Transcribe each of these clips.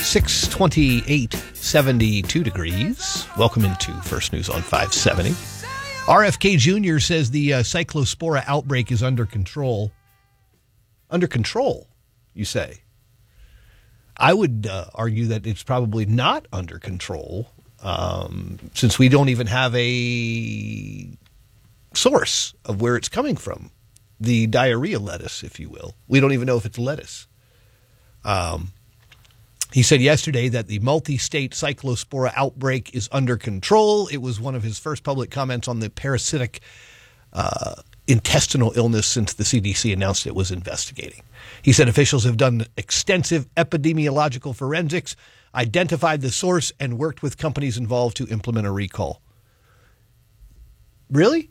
628, 72 degrees. Welcome into First News on 570. RFK Jr. says the Cyclospora outbreak is under control. Under control, you say? I would argue that it's probably not under control, since we don't even have a source of where it's coming from. The diarrhea lettuce, if you will. We don't even know if it's lettuce. He said yesterday that the multi-state Cyclospora outbreak is under control. It was one of his first public comments on the parasitic intestinal illness since the CDC announced it was investigating. He said officials have done extensive epidemiological forensics, identified the source, and worked with companies involved to implement a recall. Really?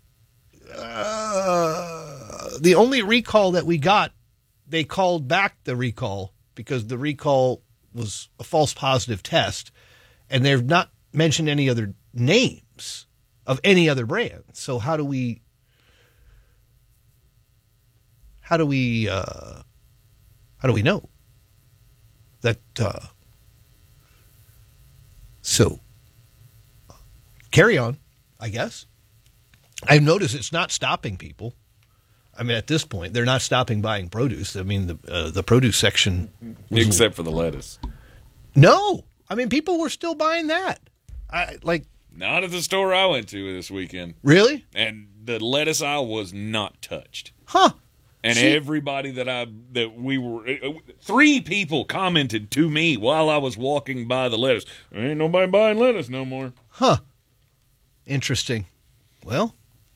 The only recall that we got, they called back the recall because the recall was a false positive test, and they've not mentioned any other names of any other brand. So how do we know that? So carry on, I guess. I've noticed it's not stopping people. I mean, at this point, they're not stopping buying produce. I mean, the produce section, except for the lettuce. No, I mean, people were still buying that. Not at the store I went to this weekend. Really? And the lettuce aisle was not touched. Huh? And everybody three people commented to me while I was walking by the lettuce. There ain't nobody buying lettuce no more. Huh? Interesting. Well,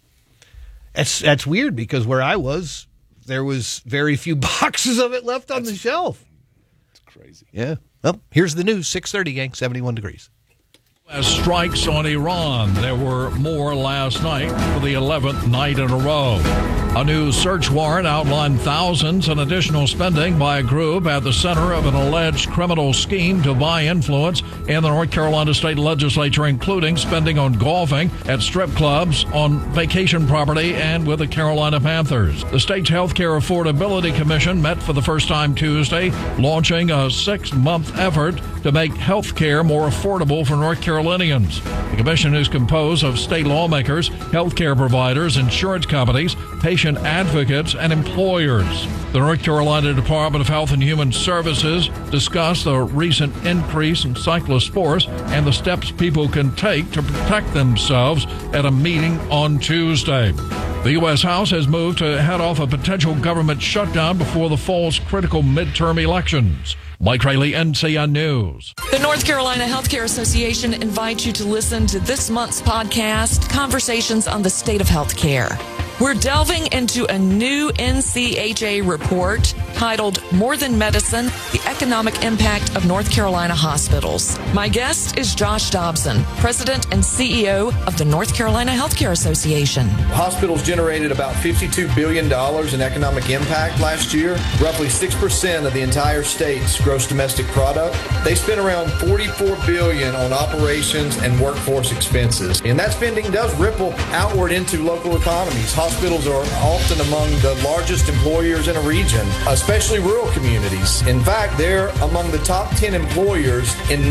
that's weird because where I was, there was very few boxes of it left on the shelf. It's crazy. Yeah. Well, here's the news. 6:30, gang. 71 degrees. As strikes on Iran, there were more last night for the 11th night in a row. A new search warrant outlined thousands in additional spending by a group at the center of an alleged criminal scheme to buy influence in the North Carolina state legislature, including spending on golfing, at strip clubs, on vacation property, and with the Carolina Panthers. The state's Healthcare Affordability Commission met for the first time Tuesday, launching a 6-month effort to make health care more affordable for North Carolinians. The commission is composed of state lawmakers, healthcare providers, insurance companies, patient advocates, and employers. The North Carolina Department of Health and Human Services discussed the recent increase in cyclospores and the steps people can take to protect themselves at a meeting on Tuesday. The U.S. House has moved to head off a potential government shutdown before the fall's critical midterm elections. Mike Rayleigh, NCN News. The North Carolina Healthcare Association invites you to listen to this month's podcast, Conversations on the State of Healthcare. We're delving into a new NCHA report titled More Than Medicine, the Economic Impact of North Carolina Hospitals. My guest is Josh Dobson, President and CEO of the North Carolina Healthcare Association. Hospitals generated about $52 billion in economic impact last year, roughly 6% of the entire state's gross domestic product. They spent around $44 billion on operations and workforce expenses. And that spending does ripple outward into local economies. Hospitals are often among the largest employers in a region, especially rural communities. In fact, they're among the top 10 employers in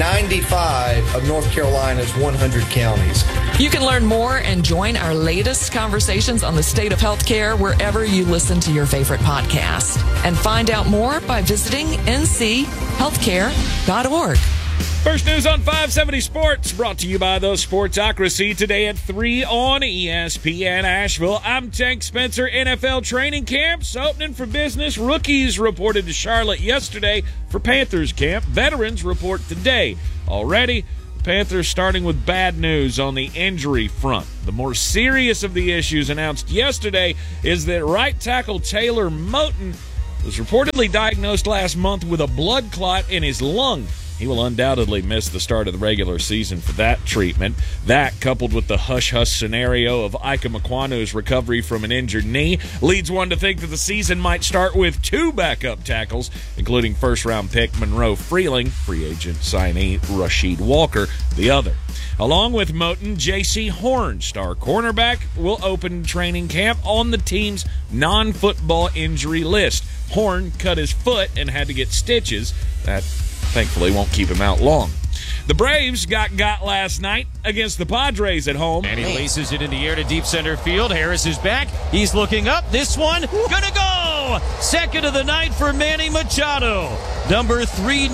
95 of North Carolina's 100 counties. You can learn more and join our latest conversations on the state of healthcare wherever you listen to your favorite podcast. And find out more by visiting nchealthcare.org. First News on 570 Sports, brought to you by the Sportsocracy, today at 3 on ESPN Asheville. I'm Tank Spencer. NFL training camps opening for business. Rookies reported to Charlotte yesterday for Panthers camp. Veterans report today. Already, the Panthers starting with bad news on the injury front. The more serious of the issues announced yesterday is that right tackle Taylor Moton was reportedly diagnosed last month with a blood clot in his lung. He will undoubtedly miss the start of the regular season for that treatment. That, coupled with the hush-hush scenario of Ike Makwanu's recovery from an injured knee, leads one to think that the season might start with 2 backup tackles, including first-round pick Monroe Freeling, free agent signee Rasheed Walker, the other. Along with Moton, J.C. Horn, star cornerback, will open training camp on the team's non-football injury list. Horn cut his foot and had to get stitches. That thankfully won't keep him out long. The Braves got last night against the Padres at home. And he laces it in the air to deep center field. Harris is back. He's looking up. This one, gonna go! Second of the night for Manny Machado. Number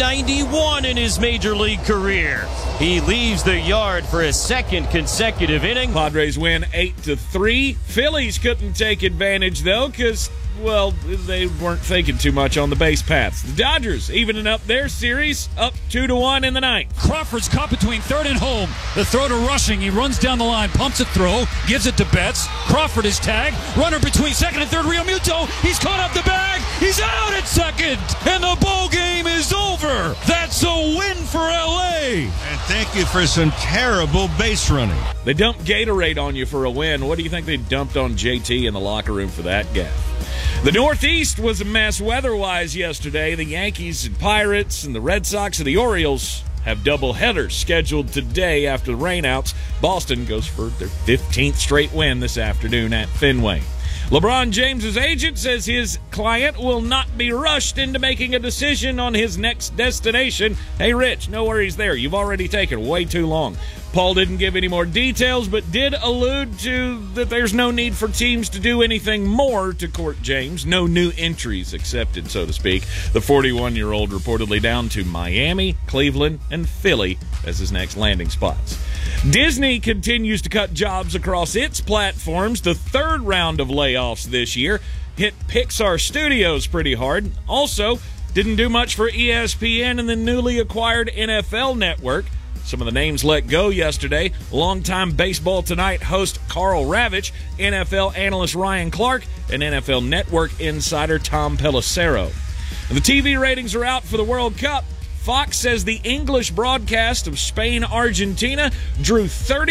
391 in his major league career. He leaves the yard for his second consecutive inning. Padres win 8-3. Phillies couldn't take advantage, though, because, well, they weren't thinking too much on the base paths. The Dodgers evening up their series, up 2-1 in the ninth. Crawford's caught between third and home. The throw to Rushing. He runs down the line, pumps a throw, gives it to Betts. Crawford is tagged. Runner between second and third. Realmuto. He's caught up the bag. He's out at second. And the ball game is over. That's a win for L.A. And thank you for some terrible base running. They dumped Gatorade on you for a win. What do you think they dumped on JT in the locker room for that gaffe? The Northeast was a mess weather-wise yesterday. The Yankees and Pirates and the Red Sox and the Orioles have double headers scheduled today after the rainouts. Boston goes for their 15th straight win this afternoon at Fenway. LeBron James's agent says his client will not be rushed into making a decision on his next destination. Hey, Rich, no worries there. You've already taken way too long. Paul didn't give any more details, but did allude to that there's no need for teams to do anything more to court James. No new entries accepted, so to speak. The 41-year-old reportedly down to Miami, Cleveland, and Philly as his next landing spots. Disney continues to cut jobs across its platforms. The third round of layoffs this year hit Pixar Studios pretty hard. Also, didn't do much for ESPN and the newly acquired NFL Network. Some of the names let go yesterday. Longtime Baseball Tonight host Carl Ravitch, NFL analyst Ryan Clark, and NFL Network insider Tom Pelissero. And the TV ratings are out for the World Cup. Fox says the English broadcast of Spain-Argentina drew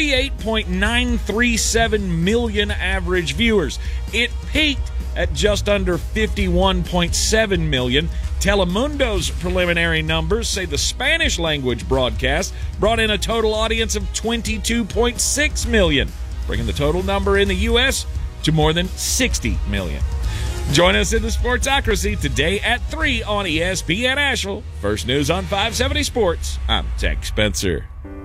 38.937 million average viewers. It peaked at just under 51.7 million. Telemundo's preliminary numbers say the Spanish-language broadcast brought in a total audience of 22.6 million, bringing the total number in the U.S. to more than 60 million. Join us in the Sportsocracy today at 3 on ESPN Asheville. First News on 570 Sports. I'm Tex Spencer.